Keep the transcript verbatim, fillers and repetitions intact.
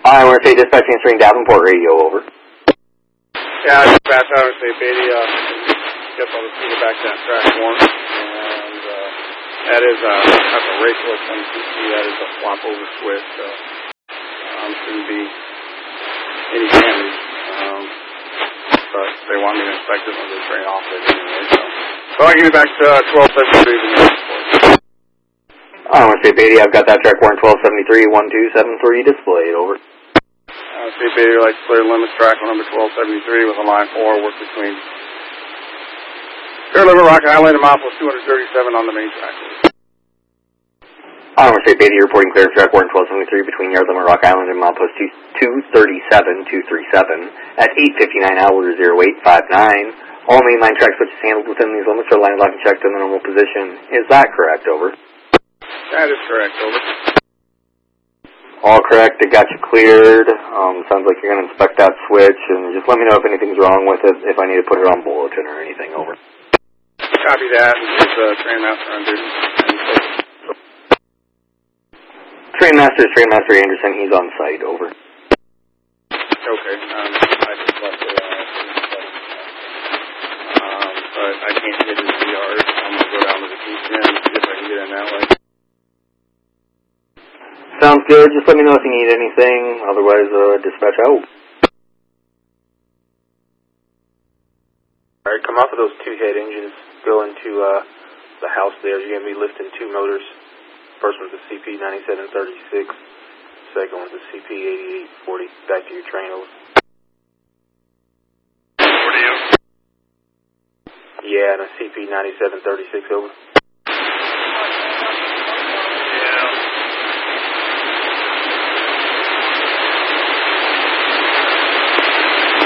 I want to say dispatch answering Davenport radio, over. Yeah, dispatch, I would say Beatty, uh, get on the speed back to that track one, and, uh, that is, uh, that's a raceless one, you see, that is a flop over switch, so, um, shouldn't be any damage, um, but they want me to inspect it when they train off it anyway, so. So I'll give you back to, uh, twelve seventy-three, the next report. I want to say Beatty, I've got that track one twelve seventy-three, one two seven three displayed, over. Uh, see Beatty, like clear limits track on number twelve seventy-three with a line four, work between Fair River, Rock Island, and milepost two thirty-seven on the main track. I want to say Beatty, reporting clear track one twelve seventy-three between Yard Limit, Rock Island, and milepost two thirty-seven, two thirty-seven at eight fifty-nine hours, zero eight five nine. All mainline track switches handled within these limits are line locked and checked in the normal position. Is that correct, over? That is correct, over. All correct, it got you cleared. Um, sounds like you're going to inspect that switch, and just let me know if anything's wrong with it, if I need to put it on bulletin or anything, over. Copy that, and here's the train master on duty. Train master is Train Master Anderson, he's on site, over. Okay, um, I just left it on, um, but I can't get into the yard. I'm going to go down to the T C M, see if I can get in that way. Sounds good. Just let me know if you need anything. Otherwise, uh, dispatch out. Alright, come off of those two head engines. Go into uh, the house there. You're going to be lifting two motors. First one's a C P ninety-seven thirty-six. Second one's a C P eighty-eight forty. Back to your train, over. forty. Yeah, and a C P ninety-seven thirty-six, over.